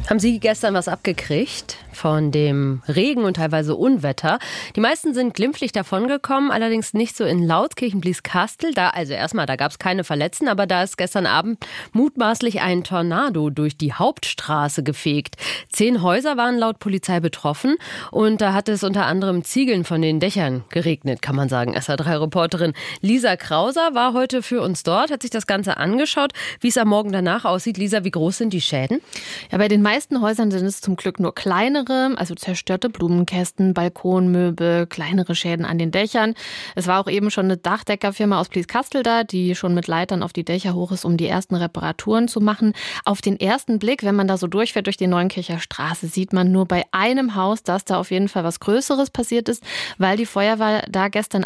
Haben Sie gestern was abgekriegt von dem Regen und teilweise Unwetter? Die meisten sind glimpflich davongekommen, allerdings nicht so in Lautkirchen-Blieskastel. Da gab es keine Verletzten, aber da ist gestern Abend mutmaßlich ein Tornado durch die Hauptstraße gefegt. 10 Häuser waren laut Polizei betroffen und da hat es unter anderem Ziegeln von den Dächern geregnet, kann man sagen. SA3-Reporterin Lisa Krauser war heute für uns dort, hat sich das Ganze angeschaut, wie es am Morgen danach aussieht. Lisa, wie groß sind die Schäden? Ja, bei den meisten Häusern sind es zum Glück nur kleinere, also zerstörte Blumenkästen, Balkonmöbel, kleinere Schäden an den Dächern. Es war auch eben schon eine Dachdeckerfirma aus Blieskastel da, die schon mit Leitern auf die Dächer hoch ist, um die ersten Reparaturen zu machen. Auf den ersten Blick, wenn man da so durchfährt durch die Neuenkircher Straße, sieht man nur bei einem Haus, dass da auf jeden Fall was Größeres passiert ist, weil die Feuerwehr da gestern